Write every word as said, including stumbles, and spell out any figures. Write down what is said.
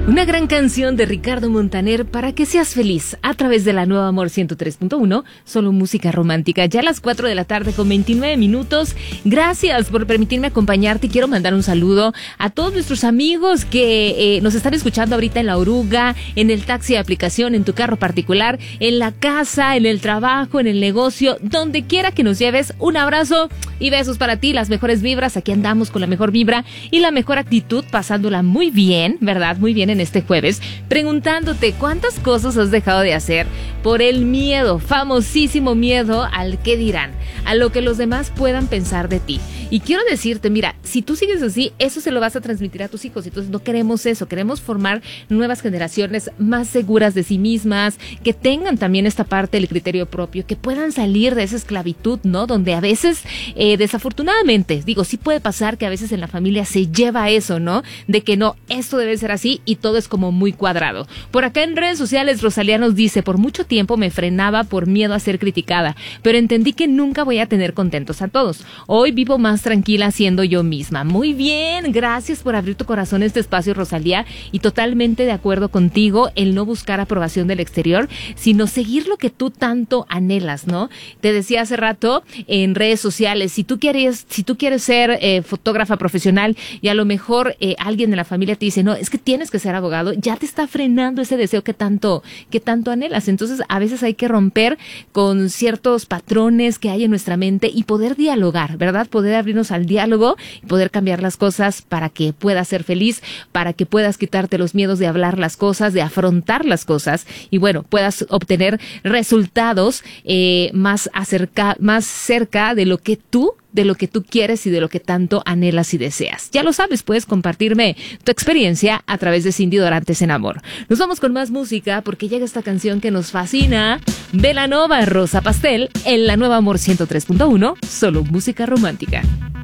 Una gran canción de Ricardo Montaner para que seas feliz a través de la Nueva Amor ciento tres punto uno, solo música romántica. Ya a las cuatro de la tarde con veintinueve minutos. Gracias por permitirme acompañarte y quiero mandar un saludo a todos nuestros amigos que eh, nos están escuchando ahorita en la oruga, en el taxi de aplicación, en tu carro particular, en la casa, en el trabajo, en el negocio, donde quiera que nos lleves. Un abrazo y besos para ti, las mejores vibras. Aquí andamos con la mejor vibra y la mejor actitud, pasándola muy bien, ¿verdad? Muy bien en este jueves, preguntándote cuántas cosas has dejado de hacer por el miedo, famosísimo miedo al qué dirán, a lo que los demás puedan pensar de ti. Y quiero decirte, mira, si tú sigues así, eso se lo vas a transmitir a tus hijos. Entonces no queremos eso, queremos formar nuevas generaciones más seguras de sí mismas, que tengan también esta parte del criterio propio, que puedan salir de esa esclavitud, ¿no? Donde a veces, eh, desafortunadamente, digo, sí puede pasar que a veces en la familia se lleva eso, ¿no? De que no, esto debe ser así y todo es como muy cuadrado. Por acá en redes sociales, Rosalía nos dice, por mucho tiempo me frenaba por miedo a ser criticada, pero entendí que nunca voy a tener contentos a todos. Hoy vivo más tranquila siendo yo misma. Muy bien, gracias por abrir tu corazón a este espacio, Rosalía, y totalmente de acuerdo contigo, el no buscar aprobación del exterior, sino seguir lo que tú tanto anhelas, ¿no? Te decía hace rato en redes sociales, si tú quieres, si tú quieres ser eh, fotógrafa profesional y a lo mejor eh, alguien de la familia te dice, no, es que tienes que ser abogado, ya te está frenando ese deseo que tanto, que tanto anhelas. Entonces, a veces hay que romper con ciertos patrones que hay en nuestra mente y poder dialogar, ¿verdad? Poder abrirnos al diálogo y poder cambiar las cosas para que puedas ser feliz, para que puedas quitarte los miedos de hablar las cosas, de afrontar las cosas y bueno, puedas obtener resultados eh, más acerca, más cerca de lo que tú de lo que tú quieres y de lo que tanto anhelas y deseas. Ya lo sabes, puedes compartirme tu experiencia a través de Cindy Dorantes en Amor. Nos vamos con más música porque llega esta canción que nos fascina, Belanova, Rosa Pastel, en la Nueva Amor ciento tres punto uno, solo música romántica.